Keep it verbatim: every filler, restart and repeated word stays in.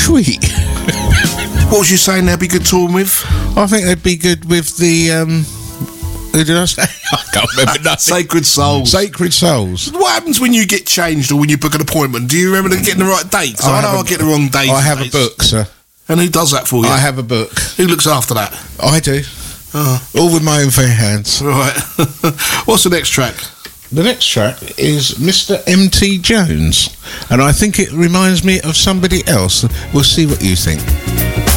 sweet. What was you saying they'd be good touring with? I think they'd be good with the, um... Who did I say? I can't remember nothing. Sacred Souls. Sacred Souls. What happens when you get changed or when you book an appointment? Do you remember getting the right dates? I, I know I get the wrong dates. I have a book, sir. And who does that for you? I have a book. Who looks after that? I do. Oh. All with my own fair hands. Right. What's the next track? The next track is Mister M T Jones, and I think it reminds me of somebody else. We'll see what you think.